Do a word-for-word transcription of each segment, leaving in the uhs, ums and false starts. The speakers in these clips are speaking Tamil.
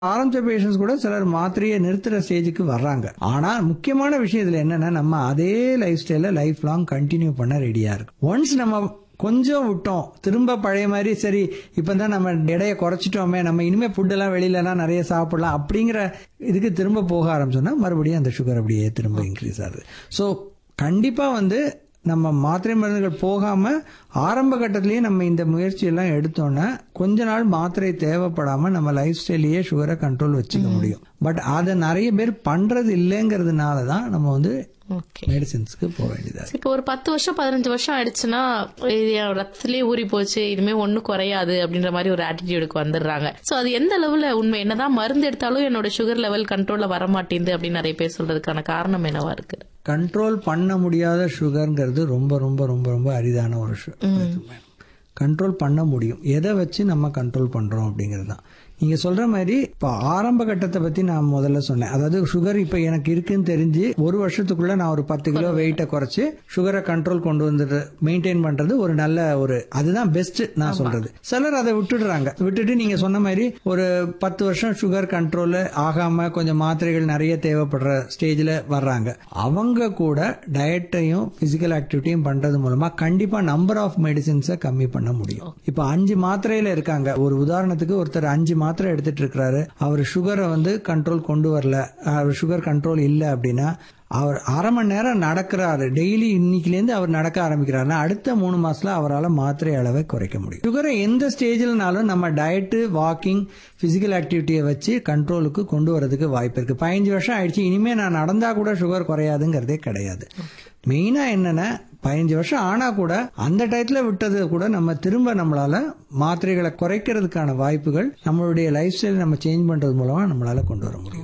ஆரம்பிச்ச பேஷண்ட்ஸ் கூட சிலர் மாத்திரையை நிறுத்துற ஸ்டேஜுக்கு வர்றாங்க. ஆனா முக்கியமான விஷயம் இதுல என்னன்னா, நம்ம அதே லைஃப் ஸ்டைல லைஃப் லாங் கண்டினியூ பண்ண ரெடியா இருக்கு. ஒன்ஸ் நம்ம கொஞ்சம் விட்டோம், திரும்ப பழைய மாதிரி சரி இப்பதான் நம்ம எடையை குறைச்சிட்டோமே, நம்ம இனிமே ஃபுட் எல்லாம் வெளியிலலாம் நிறைய சாப்பிடலாம் அப்படிங்கிற இதுக்கு திரும்ப போக ஆரம்பிச்சோம்னா மறுபடியும் அந்த சுகர் அப்படியே திரும்ப இன்க்ரீஸ் ஆகுது. ஸோ கண்டிப்பா வந்து நம்ம மாத்திரை மருந்துகள் போகாம ஆரம்ப கட்டத்திலேயே நம்ம இந்த முயற்சி எல்லாம் எடுத்தோம்னா கொஞ்ச நாள் மாத்திரை தேவைப்படாம நம்ம லைஃப் ஸ்டைலையே சுகரை கண்ட்ரோல் வச்சுக்க முடியும். பட் அதை நிறைய பேர் பண்றது இல்லைங்கிறதுனால தான் நம்ம வந்து மெடிசின்ஸ்க்கு போக வேண்டியதா. இப்போ ஒரு பத்து வருஷம் பதினஞ்சு வருஷம் ஆயிடுச்சுன்னா ரத்தத்திலேயே ஊறி போச்சு, இனிமே ஒன்னும் குறையாது அப்படின்ற மாதிரி ஒரு ஆட்டிடியூடுக்கு வந்துடுறாங்க. சோ அது எந்த லெவல்ல உண்மை? என்னதான் மருந்து எடுத்தாலும் என்னோட சுகர் லெவல் கண்ட்ரோல்ல வர மாட்டேங்குது அப்படின்னு நிறைய பேர் சொல்றதுக்கான காரணம் என்னவா இருக்கு? கண்ட்ரோல் பண்ண முடியாத சுகர்ங்கிறது ரொம்ப ரொம்ப ரொம்ப ரொம்ப அரிதான ஒரு கண்ட்ரோல் பண்ண முடியும். எதை வச்சு நம்ம கண்ட்ரோல் பண்றோம் அப்படிங்கிறது தான். நீங்க சொல்ற மாதிரி இப்ப ஆரம்ப கட்டத்தை பத்தி நான் முதல்ல சொன்னேன். அதாவது சுகர் இப்ப எனக்கு இருக்குன்னு தெரிஞ்சு ஒரு வருஷத்துக்குள்ள நான் ஒரு பத்து கிலோ வெயிட்டை குறைச்சு சுகரை கண்ட்ரோல் கொண்டு வந்துட்டு மெயின்டைன் பண்றது ஒரு நல்ல ஒரு அதுதான் பெஸ்ட் நான் சொல்றது. சிலர் அதை விட்டுடுறாங்க. விட்டுட்டு நீங்க சொன்ன மாதிரி ஒரு பத்து வருஷம் சுகர் கண்ட்ரோல் ஆகாம கொஞ்சம் மாத்திரைகள் நிறைய தேவைப்படுற ஸ்டேஜ்ல வர்றாங்க. அவங்க கூட டயட்டையும் பிசிக்கல் ஆக்டிவிட்டியும் பண்றது மூலமா கண்டிப்பா நம்பர் ஆஃப் மெடிசின்ஸை கம்மி பண்ண முடியும். இப்ப அஞ்சு மாத்திரையில இருக்காங்க. ஒரு உதாரணத்துக்கு ஒருத்தர் அஞ்சு மாத்திரை எடுத்துட்டு இருக்காரு, அவர் சுகரை வந்து கண்ட்ரோல் கொண்டு வரல, அவர் சுகர் கண்ட்ரோல் இல்ல அப்படின்னா அவர் அரை மணி நேரம் நடக்கிறாரு டெய்லி, இன்னைக்குல இருந்து அவர் நடக்க ஆரம்பிக்கிறாருன்னா அடுத்த மூணு மாசத்துல அவரால் மாத்திரை அளவை குறைக்க முடியும். சுகரை எந்த ஸ்டேஜ்லனாலும் நம்ம டயட்டு, வாக்கிங், பிசிக்கல் ஆக்டிவிட்டியை வச்சு கண்ட்ரோலுக்கு கொண்டு வரதுக்கு வாய்ப்பு இருக்கு. பதினஞ்சு வருஷம் ஆயிடுச்சு, இனிமே நான் நடந்தா கூட சுகர் குறையாதுங்கிறதே கிடையாது. மெயினா என்னன்னா பதினஞ்சு வருஷம் ஆனா கூட அந்த டயத்துல விட்டது கூட நம்ம திரும்ப நம்மளால மாத்திரைகளை குறைக்கிறதுக்கான வாய்ப்புகள் நம்மளுடைய லைஃப் ஸ்டைல் நம்ம சேஞ்ச் பண்றது மூலமா நம்மளால கொண்டு வர முடியும்.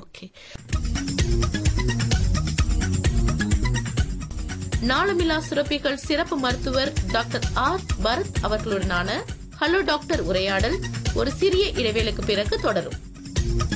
நாளமில்லா சுரப்பிகள் சிறப்பு மருத்துவர் doctor R Bharat அவர்களுடனான hello doctor உரையாடல் ஒரு சிறிய இடைவேளைக்கு பிறகு தொடரும்.